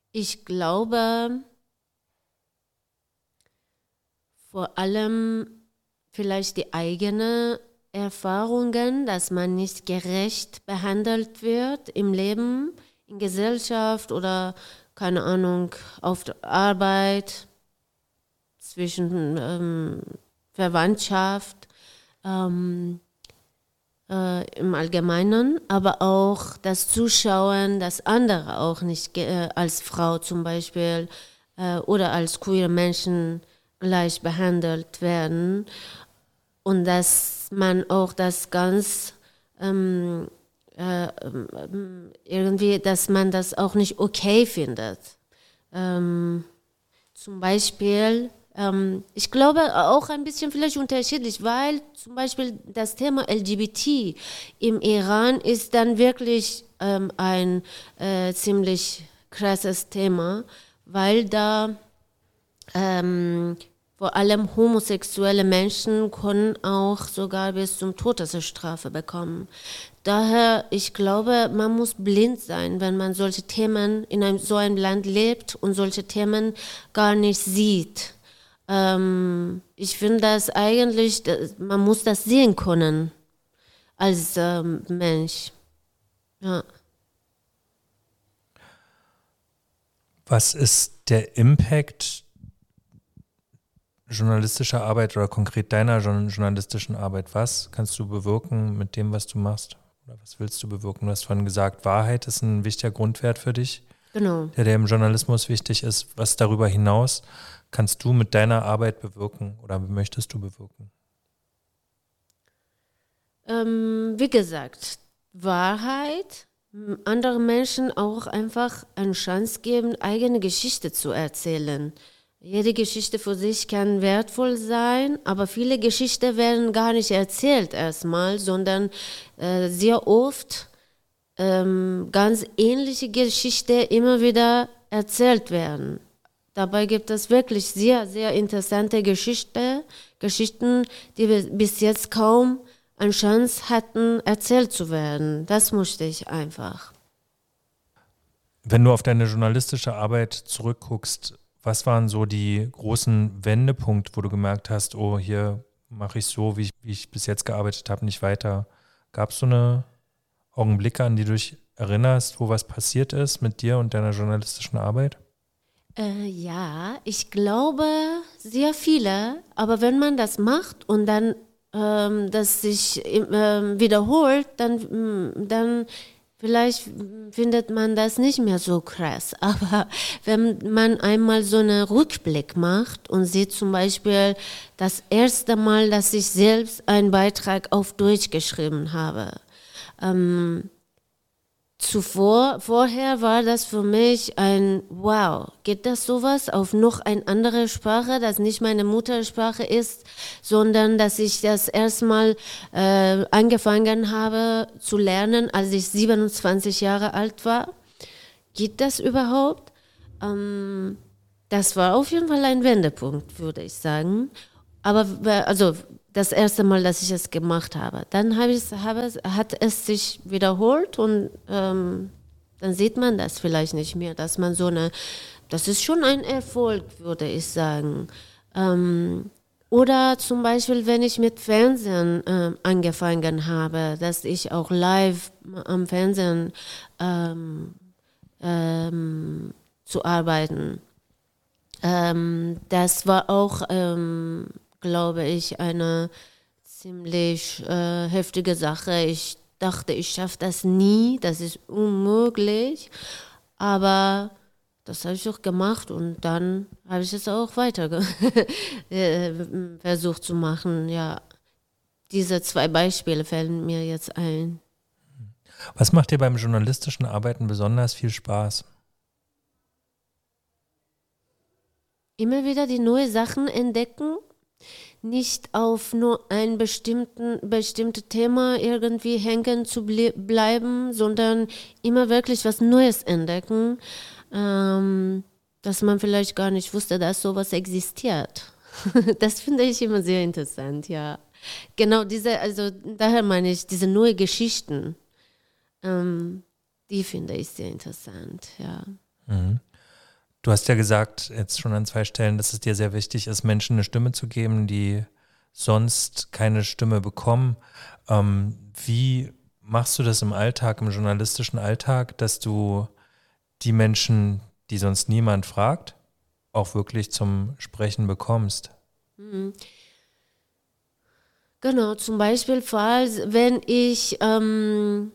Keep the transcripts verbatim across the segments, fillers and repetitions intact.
Ich glaube, vor allem vielleicht die eigenen Erfahrungen, dass man nicht gerecht behandelt wird im Leben, in Gesellschaft oder, keine Ahnung, auf der Arbeit, zwischen ähm, Verwandtschaft, ähm, äh, im Allgemeinen, aber auch das Zuschauen, dass andere auch nicht ge- äh, als Frau zum Beispiel äh, oder als queere Menschen gleich behandelt werden und dass man auch das ganz ähm, äh, ähm, irgendwie, dass man das auch nicht okay findet. Ähm, zum Beispiel, ähm, ich glaube auch ein bisschen vielleicht unterschiedlich, weil zum Beispiel das Thema L G B T im Iran ist dann wirklich ähm, ein äh, ziemlich krasses Thema, weil da ähm, vor allem homosexuelle Menschen können auch sogar bis zum Todesstrafe bekommen. Daher, ich glaube, man muss blind sein, wenn man solche Themen in einem, so einem Land lebt und solche Themen gar nicht sieht. Ähm, ich finde das eigentlich, das- man muss das sehen können als ähm, Mensch. Ja. Was ist der Impact journalistischer Arbeit oder konkret deiner journ- journalistischen Arbeit? Was kannst du bewirken mit dem, was du machst? Oder was willst du bewirken? Du hast vorhin gesagt, Wahrheit ist ein wichtiger Grundwert für dich, Genau. der dir im Journalismus wichtig ist. Was darüber hinaus kannst du mit deiner Arbeit bewirken oder möchtest du bewirken? Ähm, wie gesagt, Wahrheit, m- anderen Menschen auch einfach eine Chance geben, eigene Geschichte zu erzählen. Jede Geschichte für sich kann wertvoll sein, aber viele Geschichten werden gar nicht erzählt erstmal, sondern äh, sehr oft ähm, ganz ähnliche Geschichten immer wieder erzählt werden. Dabei gibt es wirklich sehr, sehr interessante Geschichte, Geschichten, die wir bis jetzt kaum eine Chance hatten, erzählt zu werden. Das musste ich einfach. Wenn du auf deine journalistische Arbeit zurückguckst, was waren so die großen Wendepunkte, wo du gemerkt hast, oh, hier mache ich so, wie ich, wie ich bis jetzt gearbeitet habe, nicht weiter? Gab es so eine Augenblicke, an die du dich erinnerst, wo was passiert ist mit dir und deiner journalistischen Arbeit? Äh, ja, ich glaube sehr viele, aber wenn man das macht und dann ähm, das sich ähm, wiederholt, dann, mm, dann vielleicht findet man das nicht mehr so krass. Aber wenn man einmal so einen Rückblick macht und sieht zum Beispiel das erste Mal, dass ich selbst einen Beitrag auf Deutsch geschrieben habe. Ähm, Zuvor, vorher war das für mich ein Wow, geht das sowas auf noch eine andere Sprache, das nicht meine Muttersprache ist, sondern dass ich das erstmal äh, angefangen habe zu lernen, als ich siebenundzwanzig Jahre alt war. Geht das überhaupt? Ähm, Das war auf jeden Fall ein Wendepunkt, würde ich sagen. Aber äh, also das erste Mal, dass ich es gemacht habe. Dann habe ich, habe, es- hat es sich wiederholt und ähm, dann sieht man das vielleicht nicht mehr, dass man so eine, das ist schon ein Erfolg, würde ich sagen. Ähm, oder zum Beispiel, wenn ich mit Fernsehen ähm, angefangen habe, dass ich auch live am Fernsehen ähm, ähm, zu arbeiten. Ähm, das war auch, ähm, glaube ich, eine ziemlich äh, heftige Sache. Ich dachte, ich schaffe das nie, das ist unmöglich. Aber das habe ich auch gemacht und dann habe ich es auch weiter ge- äh, versucht zu machen. Ja, diese zwei Beispiele fällen mir jetzt ein. Was macht dir beim journalistischen Arbeiten besonders viel Spaß? Immer wieder die neue Sachen entdecken, nicht auf nur ein bestimmten, bestimmtes Thema irgendwie hängen zu ble bleiben, sondern immer wirklich was Neues entdecken, ähm, dass man vielleicht gar nicht wusste, dass sowas existiert. Das finde ich immer sehr interessant, ja. Genau diese, also daher meine ich, diese neue Geschichten, ähm, die finde ich sehr interessant, ja. Mhm. Du hast ja gesagt, jetzt schon an zwei Stellen, dass es dir sehr wichtig ist, Menschen eine Stimme zu geben, die sonst keine Stimme bekommen. Ähm, wie machst du das im Alltag, im journalistischen Alltag, dass du die Menschen, die sonst niemand fragt, auch wirklich zum Sprechen bekommst? Mhm. Genau, zum Beispiel, falls, wenn ich ähm,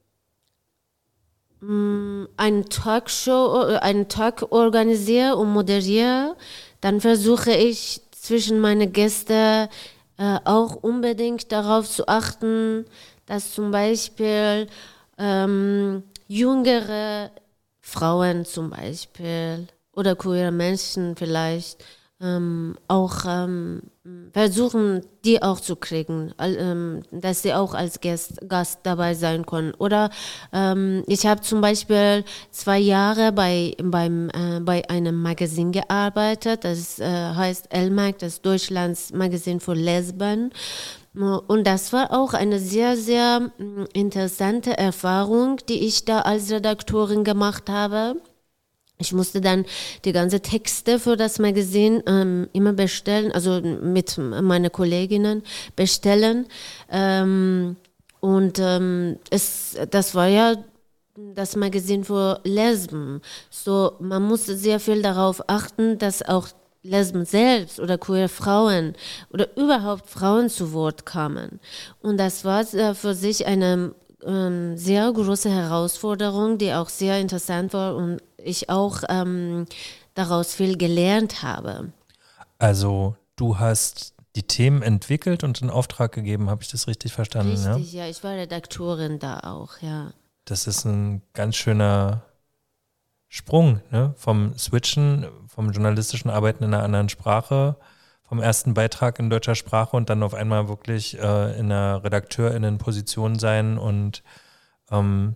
mh, einen Talkshow, äh, einen Talk organisiere und moderiere, dann versuche ich zwischen meine Gäste äh, auch unbedingt darauf zu achten, dass zum Beispiel ähm, jüngere Frauen zum Beispiel oder queere Menschen vielleicht ähm, auch ähm, versuchen, die auch zu kriegen, al- ähm, dass sie auch als Gast, Gast dabei sein können. Oder ähm, ich habe zum Beispiel zwei Jahre bei, beim, äh, bei einem Magazin gearbeitet, das äh, heißt L M A G, das ist Deutschlands Magazin für Lesben. Und das war auch eine sehr, sehr mm, interessante Erfahrung, die ich da als Redakteurin gemacht habe. Ich musste dann die ganzen Texte für das Magazin ähm, immer bestellen, also mit meinen Kolleginnen bestellen. Ähm, und ähm, es, das war ja das Magazin für Lesben. So, man musste sehr viel darauf achten, dass auch Lesben selbst oder queere Frauen oder überhaupt Frauen zu Wort kamen. Und das war äh, für sich eine ähm, sehr große Herausforderung, die auch sehr interessant war und ich auch ähm, daraus viel gelernt habe. Also du hast die Themen entwickelt und in Auftrag gegeben, habe ich das richtig verstanden? Richtig, Ja? ja, ich war Redakteurin da auch, ja. Das ist ein ganz schöner Sprung, ne? Vom Switchen, vom journalistischen Arbeiten in einer anderen Sprache, vom ersten Beitrag in deutscher Sprache und dann auf einmal wirklich äh, in einer RedakteurInnen-Position sein und ähm,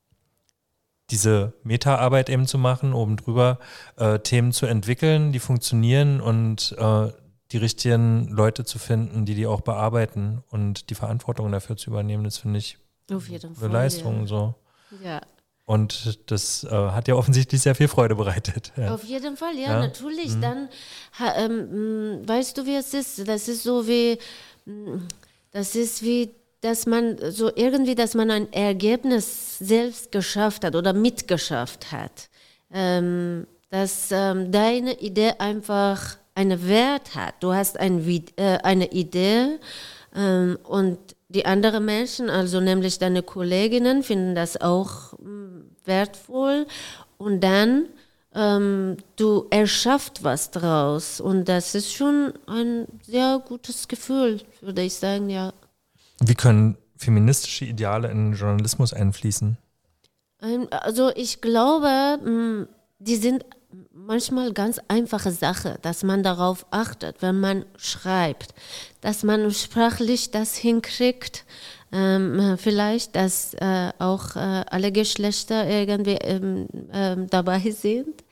diese Meta-Arbeit eben zu machen, oben drüber äh, Themen zu entwickeln, die funktionieren und äh, die richtigen Leute zu finden, die die auch bearbeiten und die Verantwortung dafür zu übernehmen, das finde ich Auf jeden eine Fall. Leistung Ja. so. Ja. Und das äh, hat ja offensichtlich sehr viel Freude bereitet. Ja. Auf jeden Fall, ja, Ja? natürlich. Mhm. Dann, ha, ähm, mh, weißt du, wie es ist? Das ist so wie, mh, das ist wie, dass man so irgendwie, dass man ein Ergebnis selbst geschafft hat oder mitgeschafft hat. Ähm, dass ähm, deine Idee einfach einen Wert hat. Du hast ein, Vid- äh, eine Idee ähm, und die anderen Menschen, also nämlich deine Kolleginnen, finden das auch mh, wertvoll. Und dann ähm, du erschaffst was draus. Und das ist schon ein sehr gutes Gefühl, würde ich sagen, ja. Wie können feministische Ideale in den Journalismus einfließen? Ähm, Also ich glaube, mh, die sind manchmal ganz einfache Sache, dass man darauf achtet, wenn man schreibt, dass man sprachlich das hinkriegt, ähm, vielleicht, dass äh, auch äh, alle Geschlechter irgendwie ähm, ähm, dabei sind.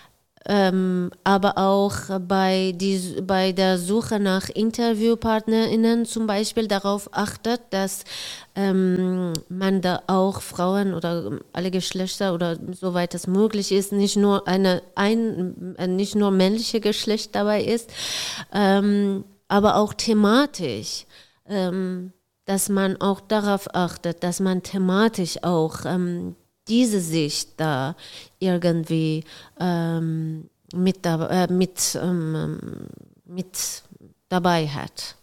Ähm, aber auch bei, die, bei der Suche nach InterviewpartnerInnen zum Beispiel darauf achtet, dass ähm, man da auch Frauen oder alle Geschlechter oder soweit es möglich ist, nicht nur eine, ein, äh, nicht nur männliche Geschlecht dabei ist, ähm, aber auch thematisch. Ähm, dass man auch darauf achtet, dass man thematisch auch ähm, diese Sicht da irgendwie ähm, mit, da, äh, mit, ähm, mit dabei hat.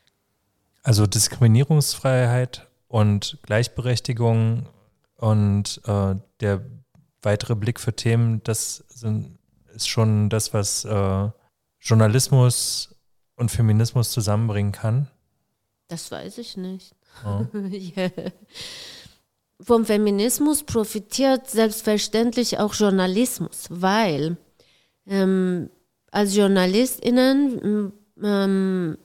Also Diskriminierungsfreiheit und Gleichberechtigung und äh, der weitere Blick für Themen, das sind, ist schon das, was äh, Journalismus und Feminismus zusammenbringen kann. Das weiß ich nicht. Ja. Ja. Vom Feminismus profitiert selbstverständlich auch Journalismus, weil ähm, als JournalistInnen ähm,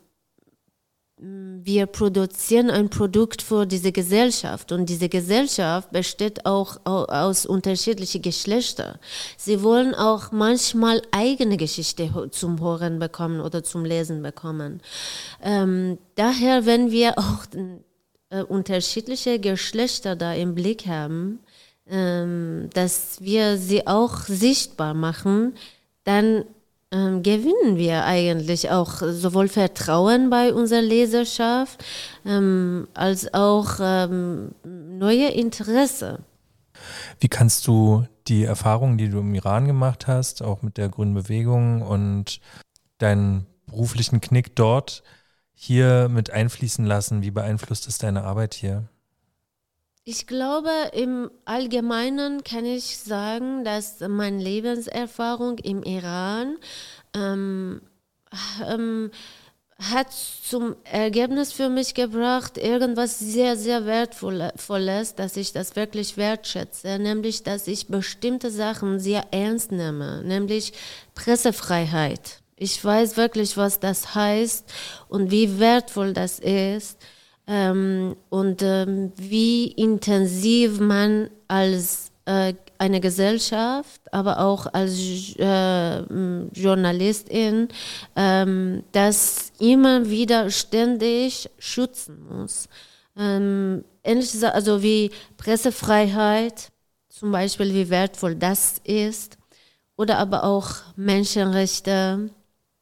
wir produzieren ein Produkt für diese Gesellschaft und diese Gesellschaft besteht auch aus unterschiedlichen Geschlechtern. Sie wollen auch manchmal eigene Geschichte zum Hören bekommen oder zum Lesen bekommen. Ähm, daher, wenn wir auch äh, unterschiedliche Geschlechter da im Blick haben, ähm, dass wir sie auch sichtbar machen, dann ähm, gewinnen wir eigentlich auch sowohl Vertrauen bei unserer Leserschaft ähm, als auch ähm, neue Interesse. Wie kannst du die Erfahrungen, die du im Iran gemacht hast, auch mit der Grünen Bewegung und deinen beruflichen Knick dort hier mit einfließen lassen? Wie beeinflusst es deine Arbeit hier? Ich glaube, im Allgemeinen kann ich sagen, dass meine Lebenserfahrung im Iran ähm, ähm, hat zum Ergebnis für mich gebracht, irgendwas sehr, sehr Wertvolles, dass ich das wirklich wertschätze, nämlich, dass ich bestimmte Sachen sehr ernst nehme, nämlich Pressefreiheit. Ich weiß wirklich, was das heißt und wie wertvoll das ist. Ähm, und ähm, wie intensiv man als äh, eine Gesellschaft, aber auch als äh, Journalistin ähm, das immer wieder ständig schützen muss. Ähm, ähnlich gesagt, also wie Pressefreiheit, zum Beispiel, wie wertvoll das ist, oder aber auch Menschenrechte,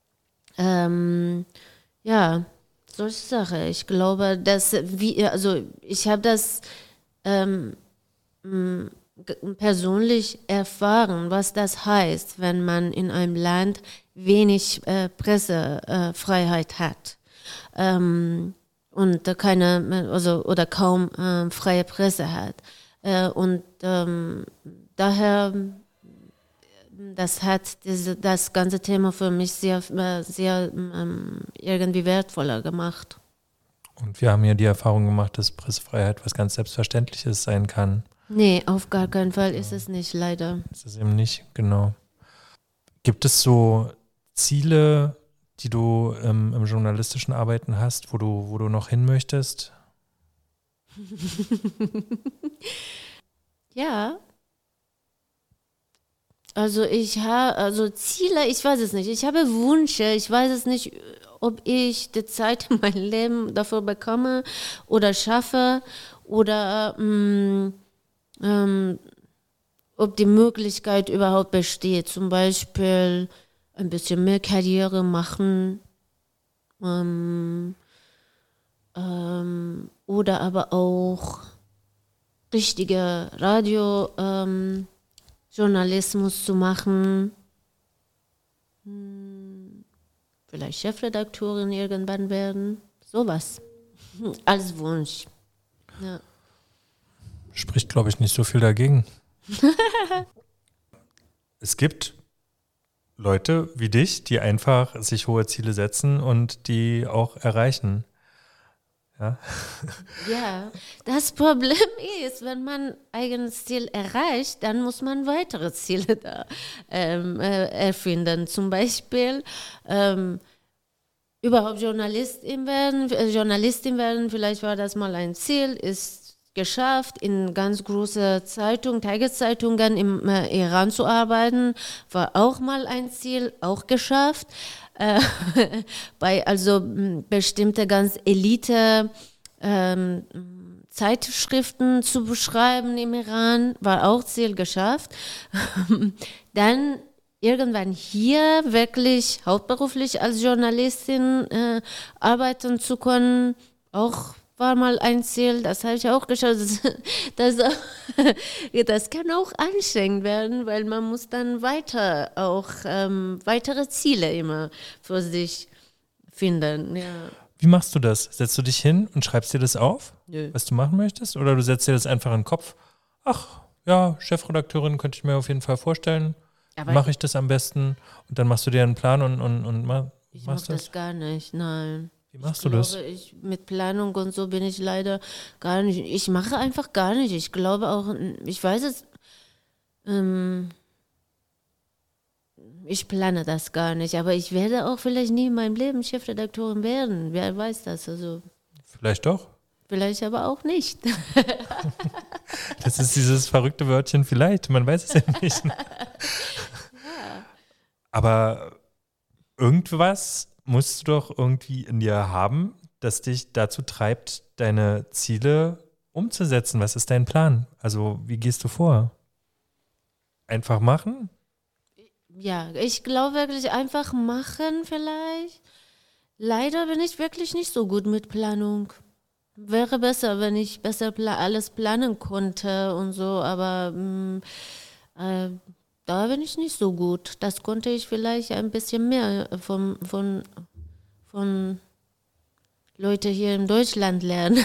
ähm, ja, solche Sache. Ich glaube, dass wie, also ich habe das ähm, m, g- persönlich erfahren, was das heißt, wenn man in einem Land wenig äh, Pressefreiheit äh, Freiheit hat ähm, und da keine, also oder kaum äh, freie Presse hat. Äh, und ähm, daher das hat diese, das ganze Thema für mich sehr, äh, sehr ähm, irgendwie wertvoller gemacht. Und wir haben ja die Erfahrung gemacht, dass Pressefreiheit was ganz Selbstverständliches sein kann. Nee, auf gar keinen Fall ist es nicht, leider. Ist es eben nicht, genau. Gibt es so Ziele, die du ähm, im journalistischen Arbeiten hast, wo du, wo du noch hin möchtest? Ja, also ich habe, also Ziele, ich weiß es nicht. Ich habe Wünsche, ich weiß es nicht, ob ich die Zeit in meinem Leben dafür bekomme oder schaffe oder mh, ähm, ob die Möglichkeit überhaupt besteht. Zum Beispiel ein bisschen mehr Karriere machen ähm, ähm, oder aber auch richtige Radio. Ähm, Journalismus zu machen, hm, vielleicht Chefredakteurin irgendwann werden, sowas. Als Wunsch. Ja. Spricht, glaube ich, nicht so viel dagegen. Es gibt Leute wie dich, die einfach sich hohe Ziele setzen und die auch erreichen. Ja. Ja, das Problem ist, wenn man eigenes Ziel erreicht, dann muss man weitere Ziele da ähm, äh, erfinden. Zum Beispiel ähm, überhaupt Journalistin werden, äh, Journalistin werden, vielleicht war das mal ein Ziel, ist geschafft, in ganz große Zeitungen, Tageszeitungen im äh, Iran zu arbeiten, war auch mal ein Ziel, auch geschafft. Äh, bei also m, bestimmte ganz Elite ähm, Zeitschriften zu beschreiben im Iran, war auch Ziel geschafft. Dann irgendwann hier wirklich hauptberuflich als Journalistin äh, arbeiten zu können, auch war mal ein Ziel, das habe ich auch geschafft. Das, das, das kann auch anstrengend werden, weil man muss dann weiter auch ähm, weitere Ziele immer für sich finden. Ja. Wie machst du das? Setzt du dich hin und schreibst dir das auf, Nö. was du machen möchtest? Oder du setzt dir das einfach in den Kopf? Ach, ja, Chefredakteurin könnte ich mir auf jeden Fall vorstellen. Aber Mache ich das am besten? Und dann machst du dir einen Plan und, und, und ma- ich mache machst das das? gar nicht, nein. Wie machst Ich du das? glaube, ich mit Planung und so bin ich leider gar nicht. Ich mache einfach gar nicht. Ich glaube auch, ich weiß es, ähm, ich plane das gar nicht, aber ich werde auch vielleicht nie in meinem Leben Chefredakteurin werden. Wer weiß das? Also Vielleicht doch. vielleicht aber auch nicht. Das ist dieses verrückte Wörtchen vielleicht. Man weiß es ja nicht. Aber irgendwas musst du doch irgendwie in dir haben, das dich dazu treibt, deine Ziele umzusetzen? Was ist dein Plan? Also wie gehst du vor? Einfach machen? Ja, ich glaube wirklich einfach machen vielleicht. Leider bin ich wirklich nicht so gut mit Planung. Wäre besser, wenn ich besser pla- alles planen konnte und so, aber mh, äh, da bin ich nicht so gut. Das konnte ich vielleicht ein bisschen mehr von, von, von Leute hier in Deutschland lernen.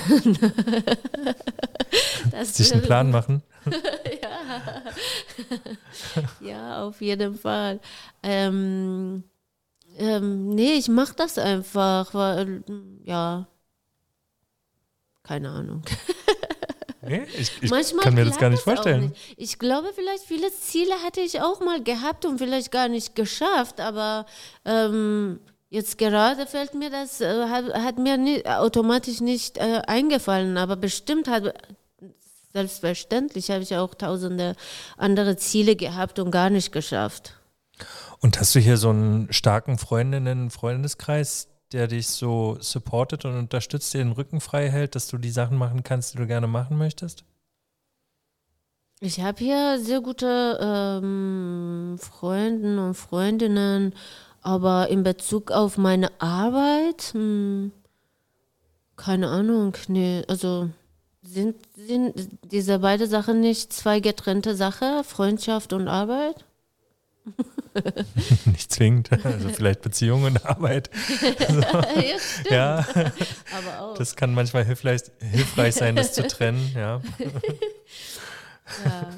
Das Sich einen Plan machen? ja. Ja, auf jeden Fall. Ähm, ähm, nee, ich mache das einfach, weil, ja, keine Ahnung. Nee, ich, ich Manchmal kann mir das klappt gar nicht das auch vorstellen. nicht. Ich glaube, vielleicht viele Ziele hatte ich auch mal gehabt und vielleicht gar nicht geschafft, aber ähm, jetzt gerade fällt mir das, äh, hat, hat mir nie, automatisch nicht äh, eingefallen, aber bestimmt hat, selbstverständlich habe ich auch tausende andere Ziele gehabt und gar nicht geschafft. Und hast du hier so einen starken Freundinnen, Freundeskreis, der dich so supportet und unterstützt, dir den Rücken frei hält, dass du die Sachen machen kannst, die du gerne machen möchtest? Ich habe hier sehr gute ähm, Freunde und Freundinnen, aber in Bezug auf meine Arbeit, hm, keine Ahnung, nee, also sind, sind diese beiden Sachen nicht zwei getrennte Sachen, Freundschaft und Arbeit? Nicht zwingend, also vielleicht Beziehung und Arbeit. Also, Ja, stimmt. ja, Aber auch. das kann manchmal hilfreich, hilfreich sein, das zu trennen, ja. Ja.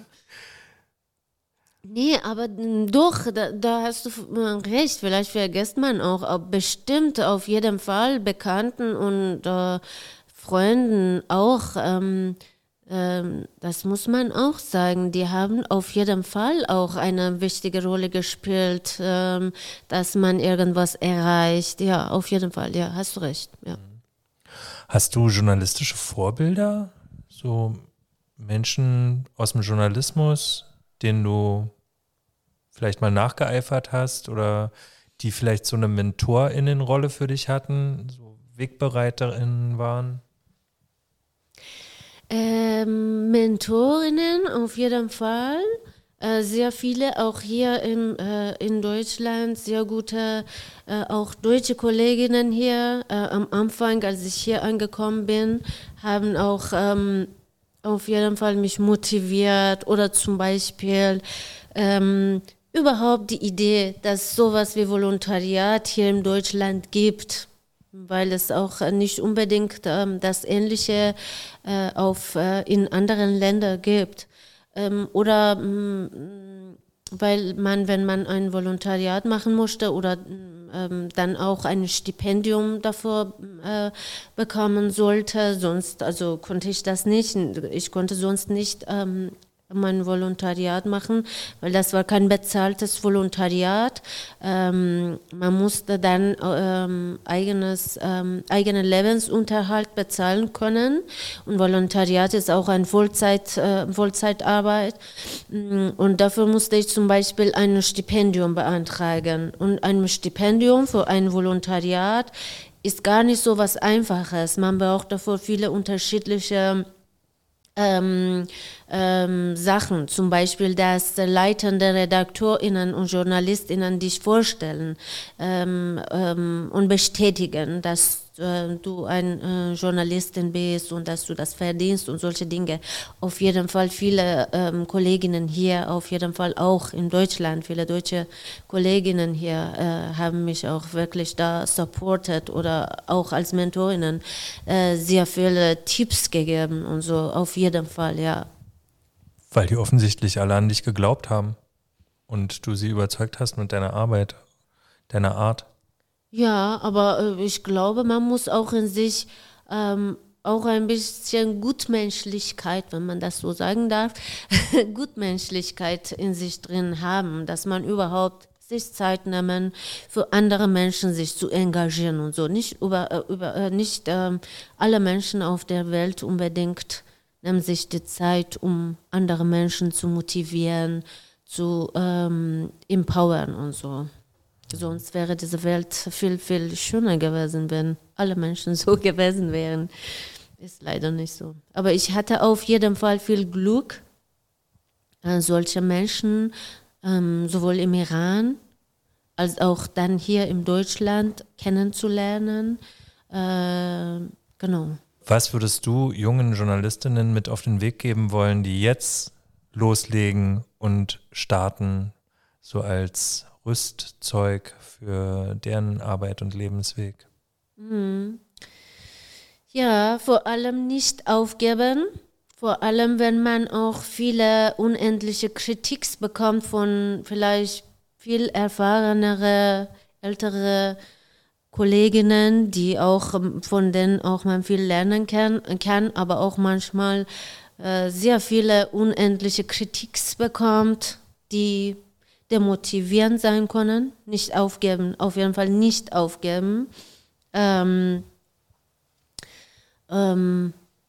Nee, aber mm, doch, da, da hast du f- äh, recht. Vielleicht vergisst man auch, aber bestimmt auf jeden Fall Bekannten und äh, Freunden auch. Ähm, ähm, das muss man auch sagen. Die haben auf jeden Fall auch eine wichtige Rolle gespielt, ähm, dass man irgendwas erreicht. Ja, auf jeden Fall. Ja, hast du recht. Ja. Hast du journalistische Vorbilder? So Menschen aus dem Journalismus, denen du vielleicht mal nachgeeifert hast oder die vielleicht so eine MentorInnenrolle für dich hatten, so WegbereiterInnen waren? Ähm, Mentorinnen auf jeden Fall. Äh, sehr viele, auch hier im, äh, in Deutschland, sehr gute, äh, auch deutsche Kolleginnen hier. Äh, am Anfang, als ich hier angekommen bin, haben auch ähm, auf jeden Fall mich motiviert oder zum Beispiel ähm, überhaupt die Idee, dass sowas wie Volontariat hier in Deutschland gibt, weil es auch äh, nicht unbedingt ähm, das Ähnliche äh, auf, äh, in anderen Ländern gibt. Ähm, oder mh, weil man, wenn man ein Volontariat machen musste oder ähm, dann auch ein Stipendium dafür äh, bekommen sollte, sonst, also konnte ich das nicht. Ich konnte sonst nicht ähm, mein Volontariat machen, weil das war kein bezahltes Volontariat. Ähm, man musste dann ähm, eigenes, ähm, eigenen Lebensunterhalt bezahlen können und Volontariat ist auch eine Vollzeit, äh, Vollzeitarbeit und dafür musste ich zum Beispiel ein Stipendium beantragen und ein Stipendium für ein Volontariat ist gar nicht so was Einfaches. Man braucht dafür viele unterschiedliche Ähm, ähm, Sachen, zum Beispiel, dass leitende RedakteurInnen und JournalistInnen dich vorstellen ähm, ähm, und bestätigen, dass äh, du ein äh, Journalistin bist und dass du das verdienst und solche Dinge. Auf jeden Fall viele ähm, Kolleginnen hier, auf jeden Fall auch in Deutschland, viele deutsche Kolleginnen hier äh, haben mich auch wirklich da supportet oder auch als Mentorinnen äh, sehr viele Tipps gegeben und so, auf jeden Fall, ja. Weil die offensichtlich alle an dich geglaubt haben und du sie überzeugt hast mit deiner Arbeit, deiner Art. Ja, aber äh, ich glaube, man muss auch in sich ähm, auch ein bisschen Gutmenschlichkeit, wenn man das so sagen darf, Gutmenschlichkeit in sich drin haben, dass man überhaupt sich Zeit nehmen, für andere Menschen sich zu engagieren und so. Nicht über, äh, über äh, nicht ähm, alle Menschen auf der Welt unbedingt nehmen sich die Zeit, um andere Menschen zu motivieren, zu ähm, empowern und so. Sonst wäre diese Welt viel, viel schöner gewesen, wenn alle Menschen so gewesen wären. ist leider nicht so. Aber ich hatte auf jeden Fall viel Glück, äh, solche Menschen ähm, sowohl im Iran als auch dann hier in Deutschland kennenzulernen. Äh, genau. Was würdest du jungen Journalistinnen mit auf den Weg geben wollen, die jetzt loslegen und starten, so als Rüstzeug für deren Arbeit und Lebensweg? Mhm. Ja, vor allem nicht aufgeben. Vor allem, wenn man auch viele unendliche Kritik bekommt von vielleicht viel erfahrenere, ältere Kolleginnen, die auch von denen auch man viel lernen kann, kann aber auch manchmal äh, sehr viele unendliche Kritik bekommt, die demotivierend sein können. Nicht aufgeben, auf jeden Fall nicht aufgeben. Ähm, ähm,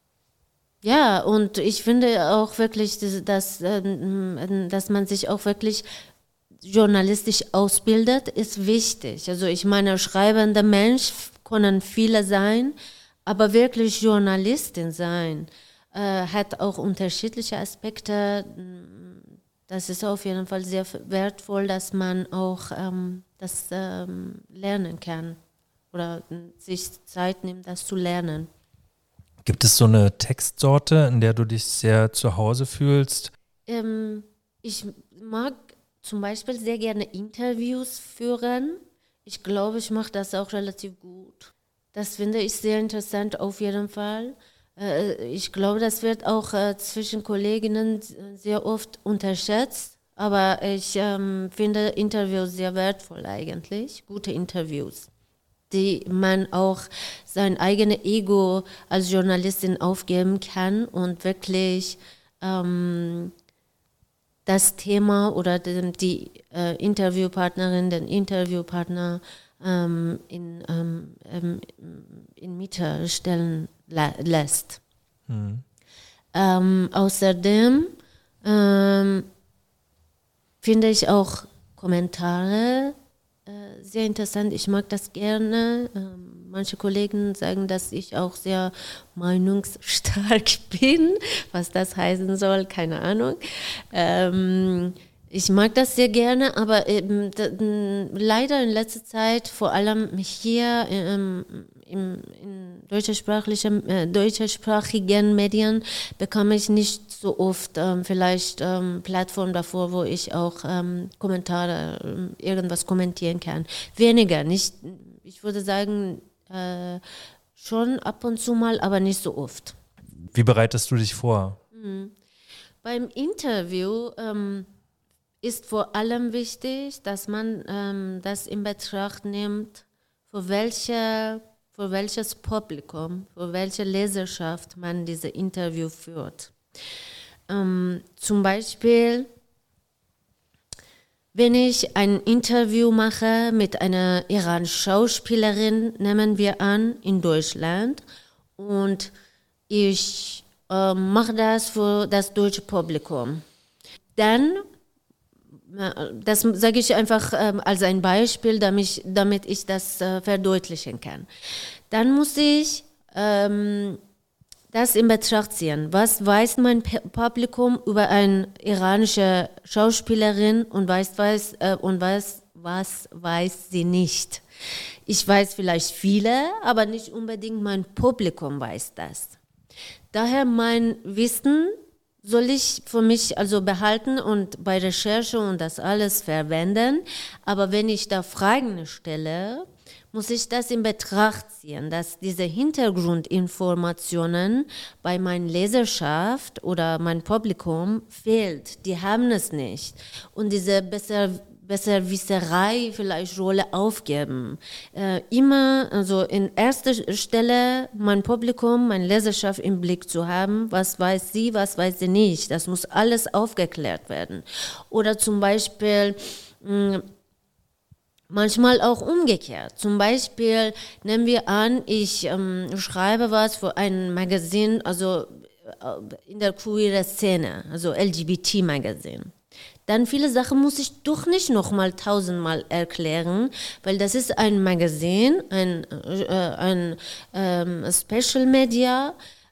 ja, und ich finde auch wirklich, dass, dass, dass man sich auch wirklich journalistisch ausbildet, ist wichtig. Also ich meine, schreibender Mensch können viele sein, aber wirklich Journalistin sein, äh, hat auch unterschiedliche Aspekte. Das ist auf jeden Fall sehr wertvoll, dass man auch ähm, das ähm, lernen kann oder sich Zeit nimmt, das zu lernen. Gibt es so eine Textsorte, in der du dich sehr zu Hause fühlst? Ähm, ich mag zum Beispiel sehr gerne Interviews führen. Ich glaube, ich mache das auch relativ gut. Das finde ich sehr interessant auf jeden Fall. Äh, ich glaube, das wird auch äh, zwischen Kolleginnen sehr oft unterschätzt. Aber ich ähm, finde Interviews sehr wertvoll eigentlich, gute Interviews, die man auch sein eigenes Ego als Journalistin aufgeben kann und wirklich ähm, das Thema oder die, die äh, Interviewpartnerin, den Interviewpartner ähm, in, ähm, in Mitte stellen la- lässt. Mhm. Ähm, außerdem ähm, finde ich auch Kommentare äh, sehr interessant. Ich mag das gerne. Ähm, manche Kollegen sagen, dass ich auch sehr meinungsstark bin. Was das heißen soll, keine Ahnung. Ähm, ich mag das sehr gerne, aber eben, d- d- leider in letzter Zeit, vor allem hier ähm, im, in deutschsprachigen, äh, deutschsprachigen Medien, bekomme ich nicht so oft ähm, vielleicht ähm, Plattformen davor, wo ich auch ähm, Kommentare, äh, irgendwas kommentieren kann. Weniger, nicht, ich würde sagen, äh, schon ab und zu mal, aber nicht so oft. Wie bereitest du dich vor? Mhm. Beim Interview ähm, ist vor allem wichtig, dass man ähm, das in Betracht nimmt, für, welche, für welches Publikum, für welche Leserschaft man diese Interview führt. Ähm, zum Beispiel, wenn ich ein Interview mache mit einer iranischen Schauspielerin, nehmen wir an, in Deutschland, und ich äh, mache das für das deutsche Publikum, dann das sage ich einfach ähm, als ein Beispiel, damit ich, damit ich das äh, verdeutlichen kann. Dann muss ich ähm, das in Betracht ziehen. Was weiß mein P- Publikum über eine iranische Schauspielerin und, weiß, weiß, äh, und was, was weiß sie nicht? Ich weiß vielleicht viele, aber nicht unbedingt mein Publikum weiß das. Daher mein Wissen soll ich für mich also behalten und bei Recherche und das alles verwenden. Aber wenn ich da Fragen stelle, muss ich das in Betracht ziehen, dass diese Hintergrundinformationen bei meiner Leserschaft oder meinem Publikum fehlt. Die haben es nicht. Und diese besser Besserwisserei vielleicht Rolle aufgeben. Äh, immer, also in erster Stelle mein Publikum, meine Leserschaft im Blick zu haben, was weiß sie, was weiß sie nicht. Das muss alles aufgeklärt werden. Oder zum Beispiel, mh, manchmal auch umgekehrt. Zum Beispiel nehmen wir an, ich ähm, schreibe was für ein Magazin, also äh, in der queer Szene, also L G B T-Magazin. Dann viele Sachen muss ich doch nicht nochmal tausendmal erklären, weil das ist ein Magazin, ein, äh, ein ähm, Special Media,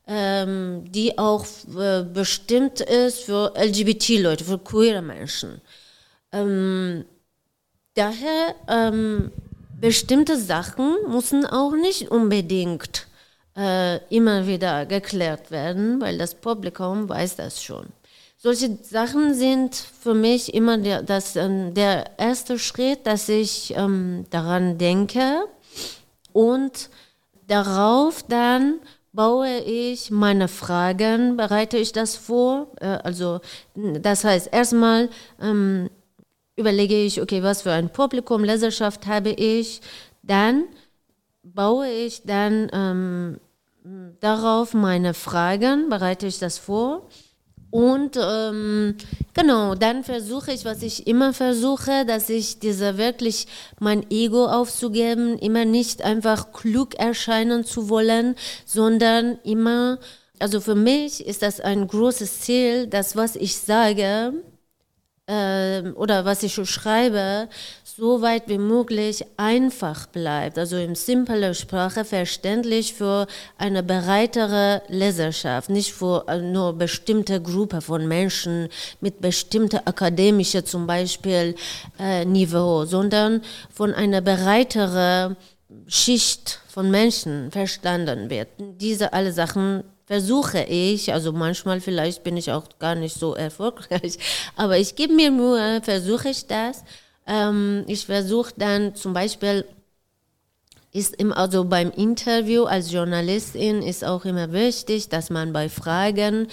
ähm, die auch äh, bestimmt ist für L G B T-Leute, für queere Menschen. Ähm, daher, ähm, bestimmte Sachen müssen auch nicht unbedingt äh, immer wieder geklärt werden, weil das Publikum weiß das schon. Solche Sachen sind für mich immer der, das, äh, der erste Schritt, dass ich ähm, daran denke und darauf dann baue ich meine Fragen, bereite ich das vor. Äh, also das heißt, erstmal ähm, überlege ich, okay, was für ein Publikum, Leserschaft habe ich. Dann baue ich dann ähm, darauf meine Fragen, bereite ich das vor. Und ähm, genau, dann versuche ich, was ich immer versuche, dass ich diese wirklich mein Ego aufzugeben, immer nicht einfach klug erscheinen zu wollen, sondern immer, also für mich ist das ein großes Ziel, dass was ich sage äh, oder was ich schreibe, so weit wie möglich einfach bleibt, also in simpler Sprache verständlich für eine breitere Leserschaft, nicht für nur bestimmte Gruppe von Menschen mit bestimmter akademischer zum Beispiel äh, Niveau, sondern von einer breiteren Schicht von Menschen verstanden wird. Diese alle Sachen versuche ich, also manchmal vielleicht bin ich auch gar nicht so erfolgreich, aber ich gebe mir Mühe, versuche ich das. Ähm, ich versuche dann zum Beispiel, ist im, also beim Interview als Journalistin ist auch immer wichtig, dass man bei Fragen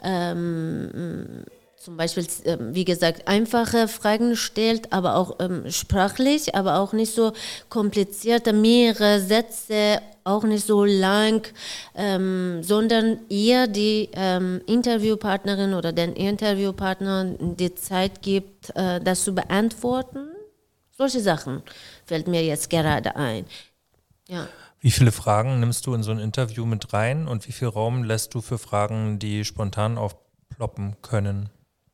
ähm, zum Beispiel, wie gesagt, einfache Fragen stellt, aber auch ähm, sprachlich, aber auch nicht so komplizierte, mehrere Sätze, auch nicht so lang, ähm, sondern eher die ähm, Interviewpartnerin oder den Interviewpartner die Zeit gibt, äh, das zu beantworten. Solche Sachen fällt mir jetzt gerade ein. Ja. Wie viele Fragen nimmst du in so ein Interview mit rein und wie viel Raum lässt du für Fragen, die spontan aufploppen können?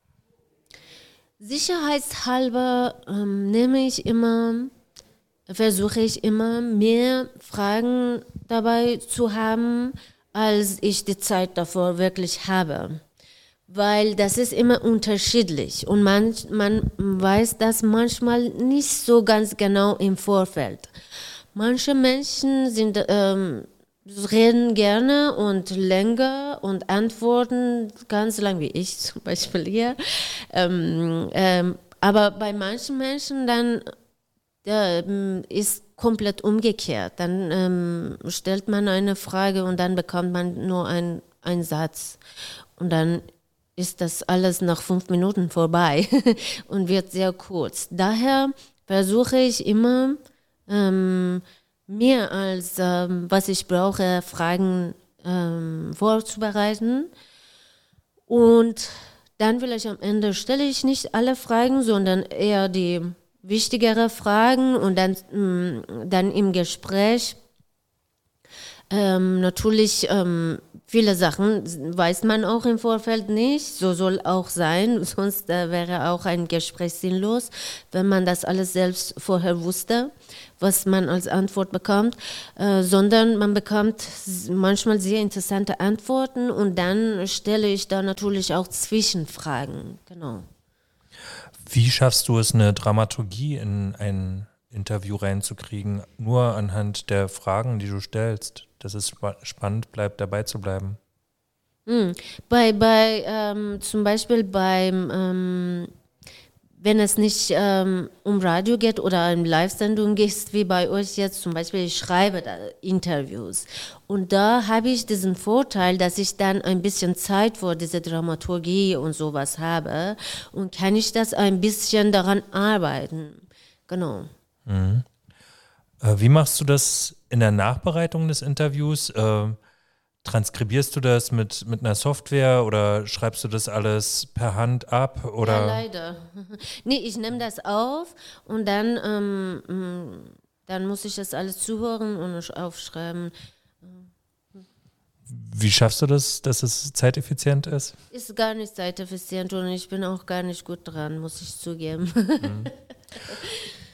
Sicherheitshalber ähm, nehme ich immer, versuche ich immer mehr Fragen dabei zu haben, als ich die Zeit davor wirklich habe. Weil das ist immer unterschiedlich und man, man weiß das manchmal nicht so ganz genau im Vorfeld. Manche Menschen sind ähm, reden gerne und länger und antworten ganz lang, wie ich zum Beispiel hier. Ähm, ähm, aber bei manchen Menschen dann äh, ist komplett umgekehrt. Dann ähm, stellt man eine Frage und dann bekommt man nur ein, einen Satz. Und dann ist das alles nach fünf Minuten vorbei und wird sehr kurz. Daher versuche ich immer, ähm, mehr als ähm, was ich brauche, Fragen ähm, vorzubereiten. Und dann vielleicht am Ende stelle ich nicht alle Fragen, sondern eher die wichtigeren Fragen und dann, mh, dann im Gespräch ähm, natürlich ähm, viele Sachen weiß man auch im Vorfeld nicht, so soll auch sein, sonst äh, wäre auch ein Gespräch sinnlos, wenn man das alles selbst vorher wusste, was man als Antwort bekommt, äh, sondern man bekommt manchmal sehr interessante Antworten und dann stelle ich da natürlich auch Zwischenfragen, genau. Wie schaffst du es, eine Dramaturgie in ein Interview reinzukriegen, nur anhand der Fragen, die du stellst, dass es spa- spannend bleibt, dabei zu bleiben? Hm. Bei, bei ähm, zum Beispiel beim, ähm, wenn es nicht ähm, um Radio geht oder eine Live-Sendung geht, wie bei euch jetzt zum Beispiel, ich schreibe da Interviews. Und da habe ich diesen Vorteil, dass ich dann ein bisschen Zeit für diese Dramaturgie und sowas habe und kann ich das ein bisschen daran arbeiten. Genau. Mhm. Äh, wie machst du das in der Nachbereitung des Interviews? Äh, transkribierst du das mit, mit einer Software oder schreibst du das alles per Hand ab? Oder? Ja, leider. Nee, ich nehme das auf und dann, ähm, dann muss ich das alles zuhören und aufschreiben. Wie schaffst du das, dass es zeiteffizient ist? Ist gar nicht zeiteffizient und ich bin auch gar nicht gut dran, muss ich zugeben. Mhm.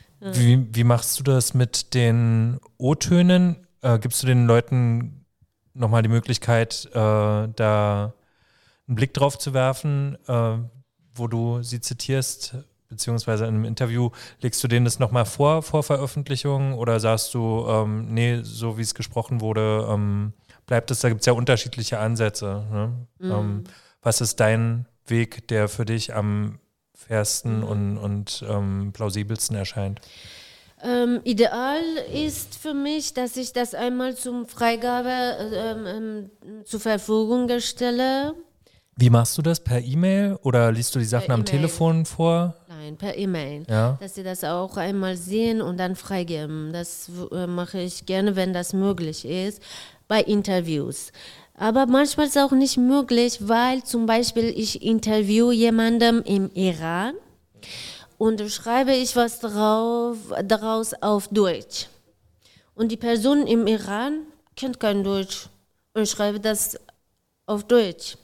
Wie, wie machst du das mit den O-Tönen? Äh, gibst du den Leuten nochmal die Möglichkeit, äh, da einen Blick drauf zu werfen, äh, wo du sie zitierst, beziehungsweise in einem Interview. Legst du denen das nochmal vor, vor Veröffentlichung, oder sagst du, ähm, nee, so wie es gesprochen wurde, ähm, bleibt es, da gibt es ja unterschiedliche Ansätze. Ne? Mhm. Ähm, was ist dein Weg, der für dich am fairsten mhm. und, und ähm, plausibelsten erscheint? Ähm, ideal ist für mich, dass ich das einmal zum Freigabe ähm, ähm, zur Verfügung stelle. Wie machst du das? Per E-Mail oder liest du die Sachen per am E-Mail. Telefon vor? Nein, per E-Mail. Ja. Dass sie das auch einmal sehen und dann freigeben. Das äh, mache ich gerne, wenn das möglich ist, bei Interviews. Aber manchmal ist es auch nicht möglich, weil zum Beispiel ich interview jemanden im Iran und schreibe ich was darauf, daraus auf Deutsch. Und die Person im Iran kennt kein Deutsch und ich schreibe das auf Deutsch.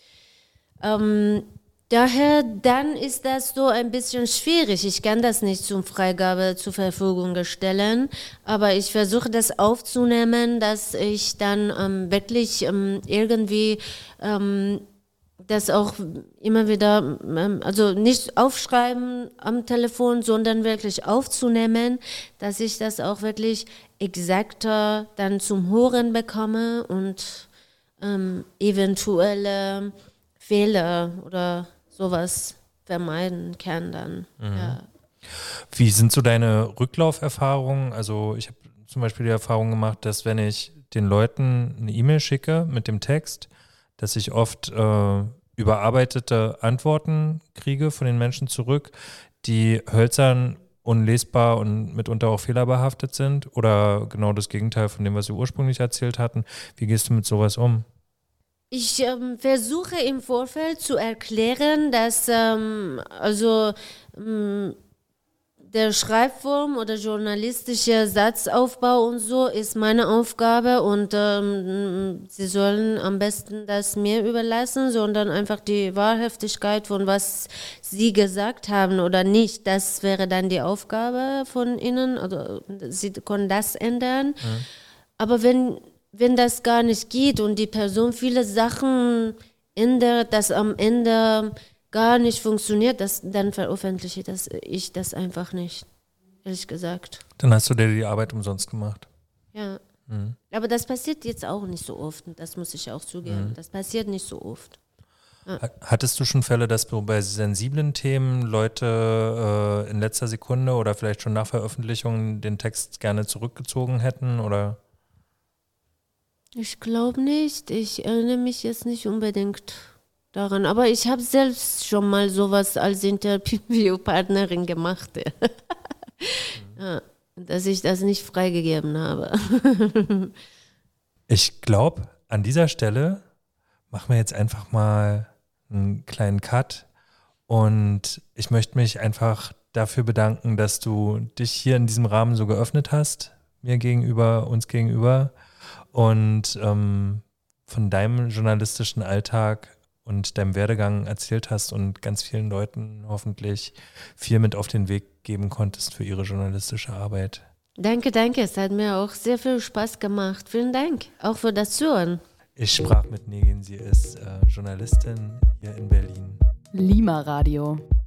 Ähm, daher, dann ist das so ein bisschen schwierig. Ich kann das nicht zum Freigabe zur Verfügung stellen, aber ich versuche das aufzunehmen, dass ich dann ähm, wirklich ähm, irgendwie ähm, das auch immer wieder, ähm, also nicht aufschreiben am Telefon, sondern wirklich aufzunehmen, dass ich das auch wirklich exakter dann zum Hören bekomme und ähm, eventuelle Fehler oder sowas vermeiden kann dann. Mhm. Ja. Wie sind so deine Rücklauferfahrungen? Also ich habe zum Beispiel die Erfahrung gemacht, dass wenn ich den Leuten eine E-Mail schicke mit dem Text, dass ich oft äh, überarbeitete Antworten kriege von den Menschen zurück, die hölzern, unlesbar und mitunter auch fehlerbehaftet sind, oder genau das Gegenteil von dem, was sie ursprünglich erzählt hatten. Wie gehst du mit sowas um? Ich ähm, versuche im Vorfeld zu erklären, dass ähm, also ähm, der Schreibform oder journalistische Satzaufbau und so ist meine Aufgabe und ähm, sie sollen am besten das mir überlassen, sondern einfach die Wahrhaftigkeit von was sie gesagt haben oder nicht, das wäre dann die Aufgabe von ihnen, also sie können das ändern. Mhm. Aber wenn Wenn das gar nicht geht und die Person viele Sachen ändert, das am Ende gar nicht funktioniert, das, dann veröffentliche das, ich das einfach nicht, ehrlich gesagt. Dann hast du dir die Arbeit umsonst gemacht. Ja, mhm. Aber das passiert jetzt auch nicht so oft, das muss ich auch zugeben. Mhm. Das passiert nicht so oft. Ja. Hattest du schon Fälle, dass bei sensiblen Themen Leute äh, in letzter Sekunde oder vielleicht schon nach Veröffentlichung den Text gerne zurückgezogen hätten, oder? Ich glaube nicht. Ich erinnere mich jetzt nicht unbedingt daran. Aber ich habe selbst schon mal sowas als Interviewpartnerin gemacht. Ja, dass ich das nicht freigegeben habe. Ich glaube, an dieser Stelle machen wir jetzt einfach mal einen kleinen Cut. Und ich möchte mich einfach dafür bedanken, dass du dich hier in diesem Rahmen so geöffnet hast, mir gegenüber, uns gegenüber. Und ähm, von deinem journalistischen Alltag und deinem Werdegang erzählt hast und ganz vielen Leuten hoffentlich viel mit auf den Weg geben konntest für ihre journalistische Arbeit. Danke, danke. Es hat mir auch sehr viel Spaß gemacht. Vielen Dank, auch für das Zuhören. Ich sprach mit Negin, sie ist äh, Journalistin hier in Berlin. Lima Radio.